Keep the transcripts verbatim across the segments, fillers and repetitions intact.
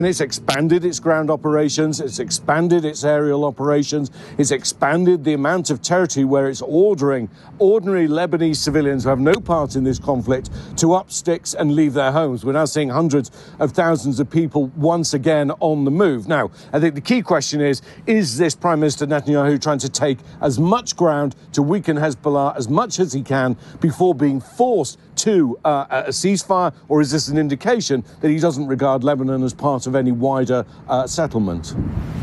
It's expanded its ground operations, it's expanded its aerial operations, it's expanded the amount of territory where it's ordering ordinary Lebanese civilians who have no part in this conflict to up sticks and leave their homes. We're now seeing hundreds of thousands of people once again on the move. Now, I think the key question is, is this Prime Minister Netanyahu trying to take as much ground to weaken Hezbollah as much as he can before being forced to uh, a ceasefire, or is this an indication that he doesn't regard Lebanon as part of any wider uh, settlement?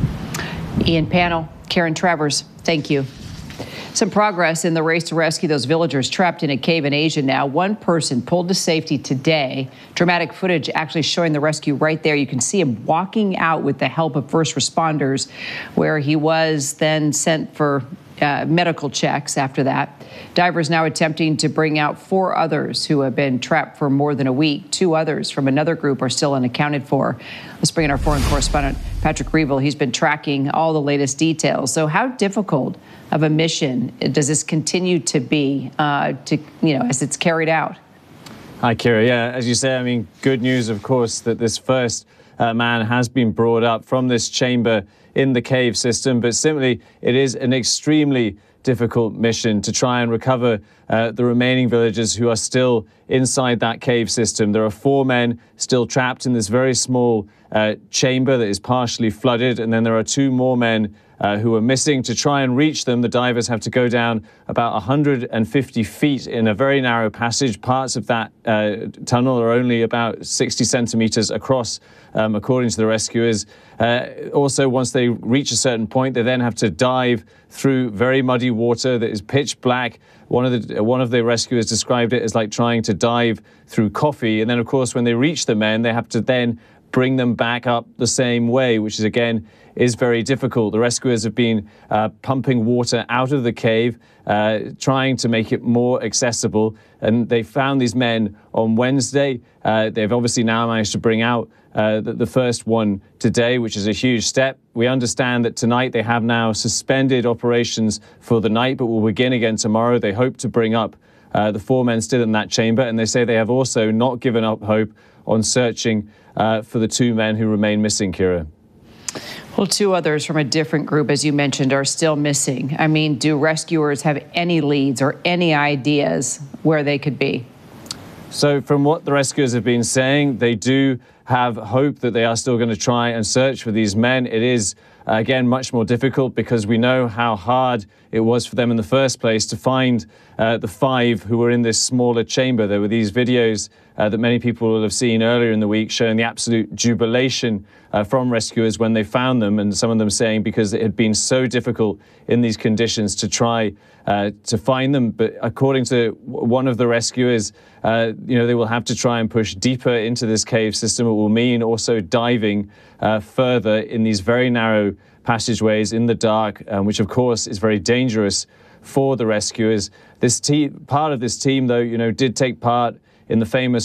Ian Pannell, Karen Travers, thank you. Some progress in the race to rescue those villagers trapped in a cave in Asia now. One person pulled to safety today. Dramatic footage actually showing the rescue right there. You can see him walking out with the help of first responders, where he was then sent for Uh, medical checks after that. Divers now attempting to bring out four others who have been trapped for more than a week. Two others from another group are still unaccounted for. Let's bring in our foreign correspondent, Patrick Reevell. He's been tracking all the latest details. So how difficult of a mission does this continue to be, uh, to you know, as it's carried out? Hi, Kira. Yeah, as you say, I mean, good news, of course, that this first uh, man has been brought up from this chamber in the cave system, but simply it is an extremely difficult mission to try and recover uh, the remaining villagers who are still inside that cave system. There are four men still trapped in this very small uh, chamber that is partially flooded, and then there are two more men Uh, who are missing. To try and reach them, the divers have to go down about one hundred fifty feet in a very narrow passage. Parts of that uh, tunnel are only about sixty centimeters across, um, according to the rescuers. Uh, also, once they reach a certain point, they then have to dive through very muddy water that is pitch black. One of the one of the rescuers described it as like trying to dive through coffee. And then, of course, when they reach the men, they have to then bring them back up the same way, which is, again, is very difficult. The rescuers have been uh, pumping water out of the cave, uh, trying to make it more accessible. And they found these men on Wednesday. Uh, they've obviously now managed to bring out uh, the, the first one today, which is a huge step. We understand that tonight they have now suspended operations for the night, but will begin again tomorrow. They hope to bring up uh, the four men still in that chamber. And they say they have also not given up hope on searching uh, for the two men who remain missing, Kira. Well, two others from a different group, as you mentioned, are still missing. I mean, do rescuers have any leads or any ideas where they could be? So from what the rescuers have been saying, they do have hope that they are still going to try and search for these men. It is, uh, again, much more difficult because we know how hard it was for them in the first place to find uh, the five who were in this smaller chamber. There were these videos uh, that many people will have seen earlier in the week showing the absolute jubilation uh, from rescuers when they found them, and some of them saying because it had been so difficult in these conditions to try uh, to find them. But according to one of the rescuers, uh, you know, they will have to try and push deeper into this cave system. It will mean also diving uh, further in these very narrow passageways in the dark, um, which of course is very dangerous for the rescuers. This team, part of this team, though, you know, did take part in the famous